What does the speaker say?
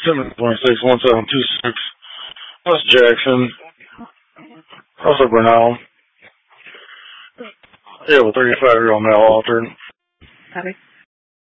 726-1726. West Jackson. Also Bernal. Yeah, with 35-year-old male altered. Copy.